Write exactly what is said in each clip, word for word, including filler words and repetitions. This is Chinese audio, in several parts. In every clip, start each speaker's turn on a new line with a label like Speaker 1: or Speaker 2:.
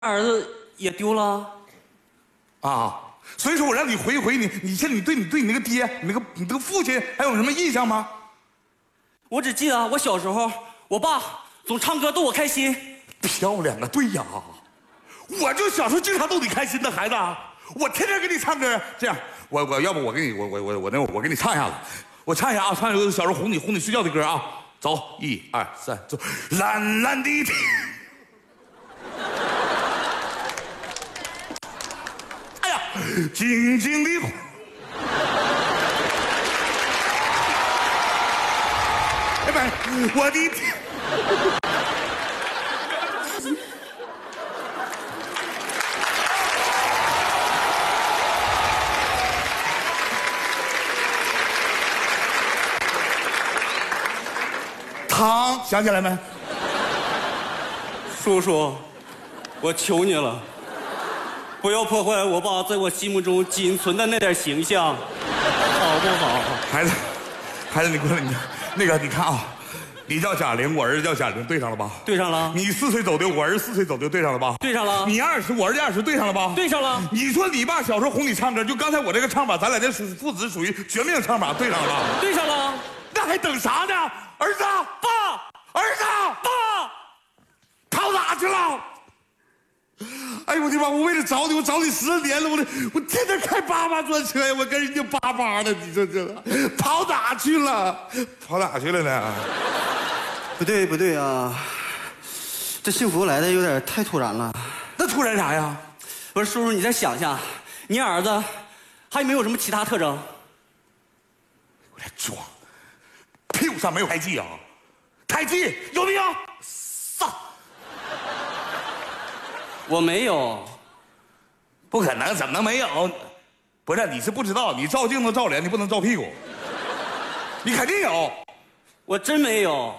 Speaker 1: 儿子也丢了
Speaker 2: 啊，所以说我让你回忆回忆你，你现在你对你对你那个爹，你那个你那个父亲还有什么印象吗？
Speaker 1: 我只记得我小时候，我爸总唱歌逗我开心。
Speaker 2: 漂亮啊，对呀，我就小时候经常逗你开心的孩子，我天天给你唱歌。这样，我我要不我给你我我我我那我给你唱一下子，我唱一下啊，唱一个小时候哄你哄你睡觉的歌啊。走，一二三，走，蓝蓝的天。哎呀，静静的。哎不，我的天。汤想起来没？
Speaker 1: 叔叔，我求你了，不要破坏我爸在我心目中仅存的那点形象，好不好？
Speaker 2: 孩子，孩子，你过来，你那个，你看啊，你叫贾玲，我儿子叫贾玲，对上了吧？
Speaker 1: 对上了。
Speaker 2: 你四岁走丢，我儿子四岁走丢，对上了吧？
Speaker 1: 对上了。
Speaker 2: 你二十，我儿子二十，对上了吧？
Speaker 1: 对上了。
Speaker 2: 你说你爸小时候哄你唱歌，就刚才我这个唱法，咱俩这属父子属于绝命唱法，对上了吧？
Speaker 1: 对上了。
Speaker 2: 那还等啥呢？儿子，
Speaker 1: 爸，
Speaker 2: 儿子，
Speaker 1: 爸，
Speaker 2: 跑哪去了？哎呦我的妈！我为了找你，我找你十年了，我我天天开八八专车呀，我跟人家叭叭的，你说这跑哪去了？跑哪去了呢？
Speaker 3: 不对不对啊，这幸福来的有点太突然了。
Speaker 2: 那突然啥呀？
Speaker 1: 不是叔叔，你再想想，你儿子还有没有什么其他特征？
Speaker 2: 我来装，屁股上没有胎记啊？胎记有没有？上。
Speaker 1: 我没有，
Speaker 2: 不可能，怎么能没有？不是，你是不知道，你照镜子照脸，你不能照屁股。你肯定有，
Speaker 1: 我真没有。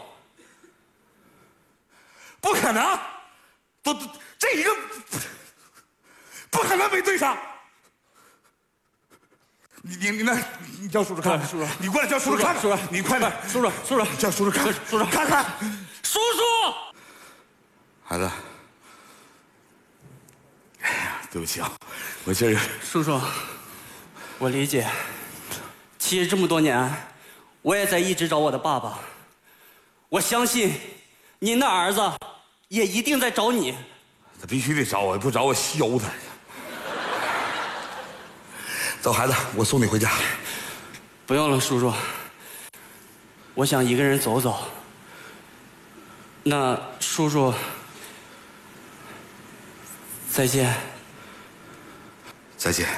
Speaker 2: 不可能，都这一个不可能没对上。你你你那，你叫叔叔看看，叔叔，你过来叫叔叔看看，叔叔，你快点，
Speaker 1: 叔叔叔叔
Speaker 2: 叫叔叔看，叔叔看看，
Speaker 1: 叔叔，
Speaker 2: 孩子。哎呀，对不起啊，我这是
Speaker 1: 叔叔，我理解。其实这么多年，我也在一直找我的爸爸。我相信，您的儿子也一定在找你。
Speaker 2: 他必须得找我，不找我削他。走，孩子，我送你回家。
Speaker 1: 不用了，叔叔。我想一个人走走。那叔叔。再见。
Speaker 2: 再见。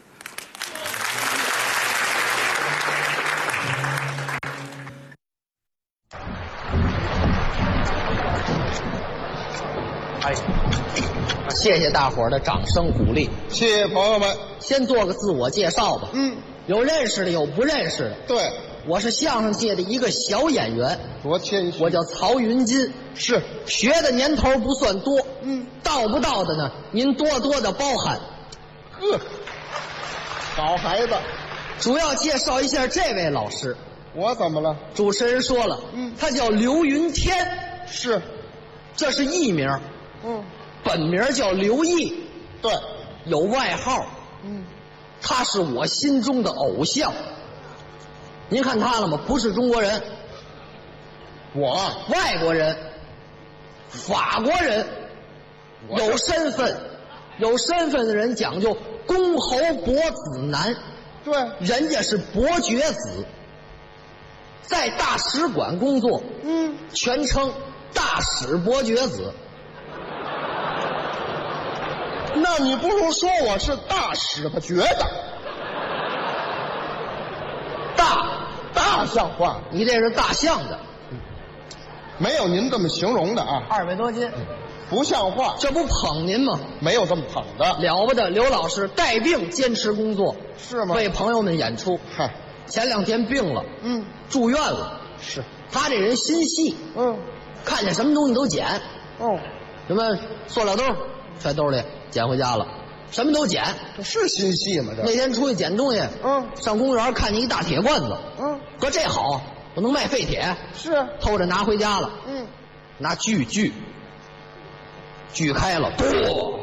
Speaker 4: 哎，谢谢大伙儿的掌声鼓励。
Speaker 5: 谢谢朋友们。
Speaker 4: 先做个自我介绍吧。
Speaker 5: 嗯，
Speaker 4: 有认识的，有不认识的。
Speaker 5: 对，
Speaker 4: 我是相声界的一个小演员。
Speaker 5: 多谦虚。
Speaker 4: 我叫曹云金。
Speaker 5: 是，
Speaker 4: 学的年头不算多。
Speaker 5: 嗯，
Speaker 4: 到不到的呢，您多多的包涵。
Speaker 5: 呵，好孩子。
Speaker 4: 主要介绍一下这位老师。
Speaker 5: 我怎么了？
Speaker 4: 主持人说了，
Speaker 5: 嗯，
Speaker 4: 他叫刘云天。
Speaker 5: 是，
Speaker 4: 这是艺名。
Speaker 5: 嗯，
Speaker 4: 本名叫刘毅。
Speaker 5: 对，
Speaker 4: 有外号。
Speaker 5: 嗯，
Speaker 4: 他是我心中的偶像。您看他了吗？不是中国人，
Speaker 5: 我
Speaker 4: 外国人，法国人，有身份，有身份的人讲究公侯伯子男。
Speaker 5: 对，
Speaker 4: 人家是伯爵子，在大使馆工作。
Speaker 5: 嗯，
Speaker 4: 全称大使伯爵子。
Speaker 5: 那你不如说我是大使吧觉得
Speaker 4: 大
Speaker 5: 大像话，
Speaker 4: 你这是大象的，
Speaker 5: 没有您这么形容的啊，
Speaker 4: 二百多斤，
Speaker 5: 不像话。
Speaker 4: 这不捧您吗？
Speaker 5: 没有这么捧的，
Speaker 4: 了不得！刘老师带病坚持工作，
Speaker 5: 是吗？
Speaker 4: 为朋友们演出。
Speaker 5: 嗨，
Speaker 4: 前两天病了，
Speaker 5: 嗯，
Speaker 4: 住院了。
Speaker 5: 是，
Speaker 4: 他这人心细，
Speaker 5: 嗯，
Speaker 4: 看见什么东西都捡。
Speaker 5: 哦，
Speaker 4: 什么塑料兜揣兜里捡回家了，什么都捡。
Speaker 5: 这是心细吗？这
Speaker 4: 那天出去捡东西，
Speaker 5: 嗯，
Speaker 4: 上公园看见一大铁罐子，
Speaker 5: 嗯，
Speaker 4: 说这好，我能卖废铁。
Speaker 5: 是，
Speaker 4: 偷着拿回家了，
Speaker 5: 嗯，
Speaker 4: 拿锯锯， 举开了，咚。